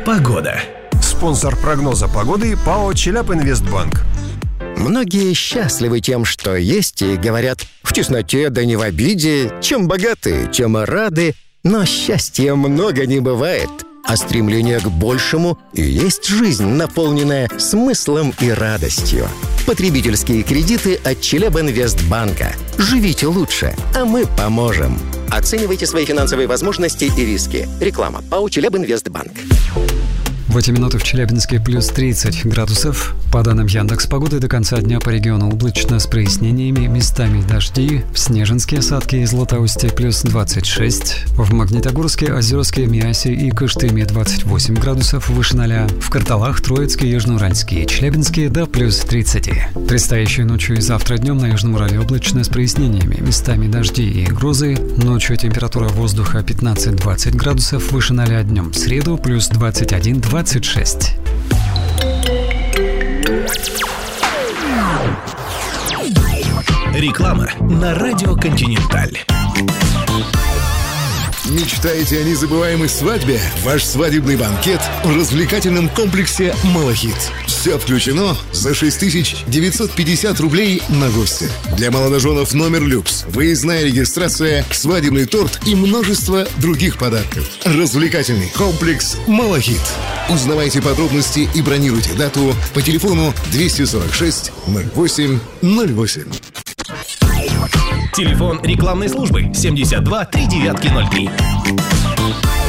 Погода. Спонсор прогноза погоды ПАО «Челябинвестбанк». Многие счастливы тем, что есть, и говорят: в тесноте да не в обиде, чем богаты, тем и рады. Но счастья много не бывает, а стремление к большему и есть жизнь, наполненная смыслом и радостью. Потребительские кредиты от Челябинвестбанка. Живите лучше, а мы поможем. Оценивайте свои финансовые возможности и риски. Реклама. ПАО «Челябинвестбанк». В эти минуты в Челябинске плюс 30 градусов. По данным Яндекс.Погоды, до конца дня по региону облачно с прояснениями, местами дожди. В Снежинске, Осадке и Златоусте плюс 26. В Магнитогорске, Озерске, Миасе и Кыштыме 28 градусов выше 0. В Карталах, Троицке, Южноуральске и Челябинске до плюс 30. Предстоящей ночью и завтра днем на Южном Урале облачно с прояснениями, местами дожди и грозы. Ночью температура воздуха 15-20 градусов выше 0, днем в среду плюс 21-26. Реклама на радио «Континенталь». Мечтаете о незабываемой свадьбе? Ваш свадебный банкет в развлекательном комплексе «Малахит». Все включено за 6950 рублей на гостя. Для молодоженов номер люкс, выездная регистрация, свадебный торт и множество других подарков. Развлекательный комплекс «Малахит». Узнавайте подробности и бронируйте дату по телефону 246 08 08. Телефон рекламной службы 72 3903.